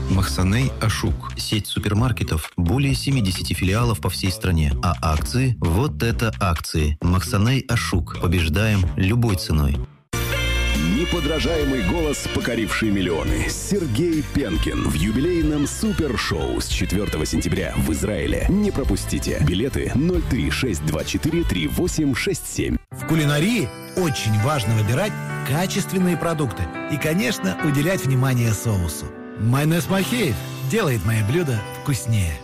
Махсаней Ашук. Сеть супермаркетов. Более 70 филиалов по всей стране. А акции? Вот это акции. Махсаней Ашук. Побеждаем любой ценой. Неподражаемый голос, покоривший миллионы. Сергей Пенкин в юбилейном супершоу с 4 сентября в Израиле. Не пропустите. Билеты 036243867. В кулинарии очень важно выбирать качественные продукты и, конечно, уделять внимание соусу. Майонез Махеев делает мои блюда вкуснее.